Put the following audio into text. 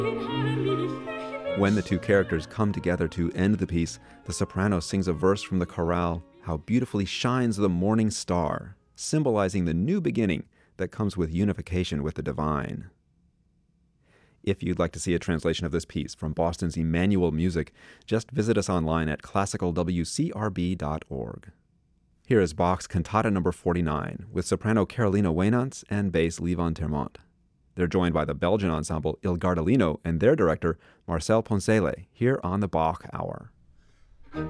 When the two characters come together to end the piece, the soprano sings a verse from the chorale, "How beautifully shines the morning star," symbolizing the new beginning that comes with unification with the divine. If you'd like to see a translation of this piece from Boston's Emmanuel Music, just visit us online at classicalwcrb.org. Here is Bach's Cantata No. 49 with soprano Carolina Wainants and bass Levon Termont. They're joined by the Belgian ensemble Il Gardellino and their director Marcel Poncele here on the Bach Hour.